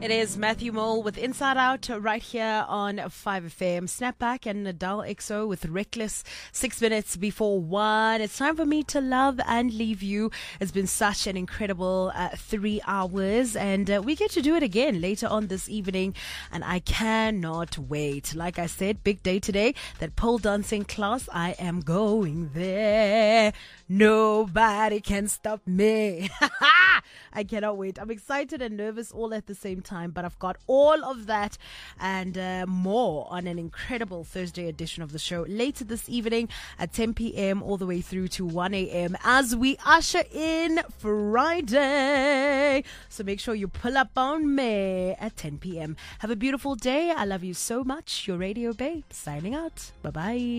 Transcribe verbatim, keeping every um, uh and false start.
It is Matthew Mole with Inside Out right here on five F M. Snapback and Nadal X O with Reckless. Six minutes before one. It's time for me to love and leave you. It's been such an incredible uh, three hours and uh, we get to do it again later on this evening and I cannot wait. Like I said, big day today. That pole dancing class, I am going there. Nobody can stop me. I cannot wait. I'm excited and nervous all at the same time, but I've got all of that and uh, more on an incredible Thursday edition of the show later this evening at ten p.m. all the way through to one a.m. as we usher in Friday. So make sure you pull up on me at ten p.m. Have a beautiful day. I love you so much. Your Radio Babe signing out. Bye-bye.